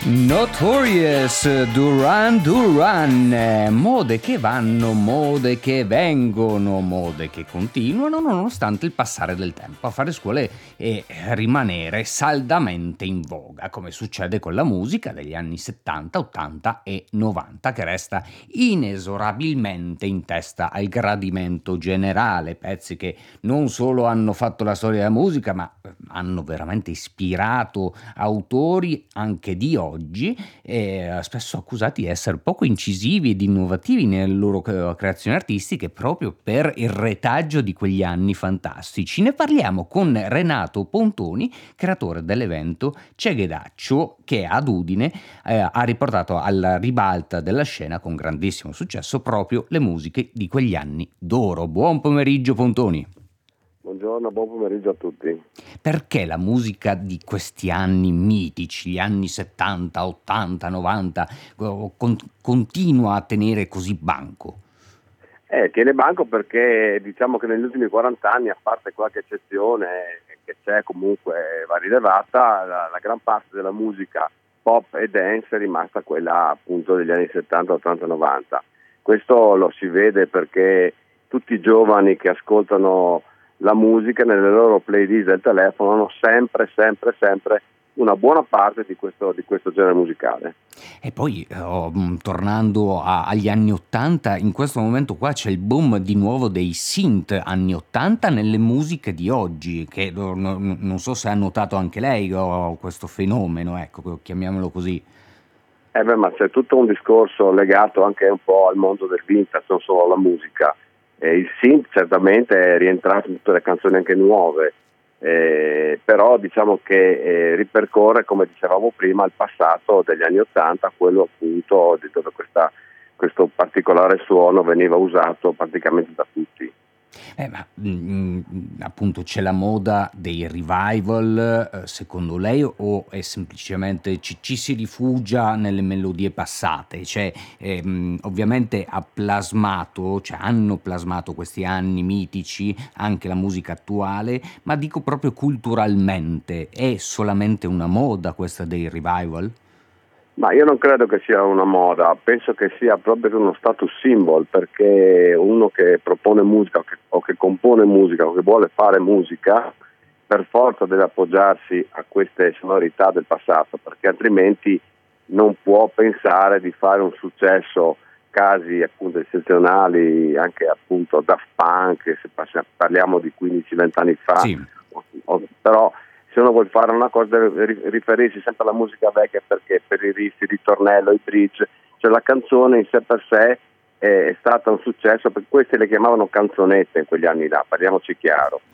Notorious, Duran Duran, mode che vanno, mode che vengono, mode che continuano nonostante il passare del tempo, a fare scuole e rimanere saldamente in voga, come succede con la musica degli anni 70, 80 e 90, che resta inesorabilmente in testa al gradimento generale, pezzi che non solo hanno fatto la storia della musica, ma hanno veramente ispirato autori anche di oggi, spesso accusati di essere poco incisivi ed innovativi nelle loro creazioni artistiche proprio per il retaggio di quegli anni fantastici. Ne parliamo con Renato Pontoni, creatore dell'evento Ceghedaccio, che ad Udine ha riportato alla ribalta della scena con grandissimo successo proprio le musiche di quegli anni d'oro. Buon pomeriggio Pontoni. Buongiorno, buon pomeriggio a tutti. Perché la musica di questi anni mitici, gli anni 70, 80, 90, continua a tenere così banco? Tiene banco perché diciamo che negli ultimi 40 anni, a parte qualche eccezione che c'è comunque va rilevata, la gran parte della musica pop e dance è rimasta quella appunto degli anni 70, 80, 90. Questo lo si vede perché tutti i giovani che ascoltano la musica nelle loro playlist del telefono hanno sempre una buona parte di questo genere musicale. E poi, tornando agli anni 80, in questo momento qua c'è il boom di nuovo dei synth anni 80 nelle musiche di oggi, che non so se ha notato anche lei questo fenomeno, ecco, chiamiamolo così. Ma c'è tutto un discorso legato anche un po' al mondo del vintage, non solo alla musica. Il synth certamente è rientrato in tutte le canzoni anche nuove, però diciamo che ripercorre, come dicevamo prima, il passato degli anni '80, quello appunto di dove questo particolare suono veniva usato praticamente da tutti. Appunto c'è la moda dei revival, secondo lei, o è semplicemente ci si rifugia nelle melodie passate? Cioè, ovviamente hanno plasmato questi anni mitici anche la musica attuale, ma dico proprio culturalmente, è solamente una moda questa dei revival? Ma io non credo che sia una moda, penso che sia proprio uno status symbol, perché uno che propone musica o che compone musica o che vuole fare musica per forza deve appoggiarsi a queste sonorità del passato, perché altrimenti non può pensare di fare un successo. Casi appunto eccezionali, anche appunto Daft Punk, se parliamo di 15-20 anni fa, Sì. Però se uno vuole fare una cosa deve riferirsi sempre alla musica vecchia, perché per i riff, il ritornello, i bridge, cioè la canzone in sé per sé è stata un successo, perché queste le chiamavano canzonette in quegli anni là, parliamoci chiaro.